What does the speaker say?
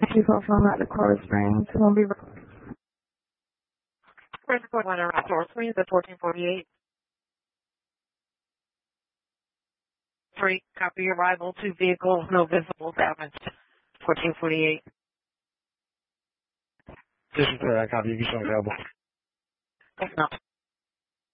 She called from out the Coral Springs. Won't be First report one around Coral Springs at 1448. 3, copy arrival, 2 vehicles, no visible damage. 1448. This is copy. You can show available. Thanks, no.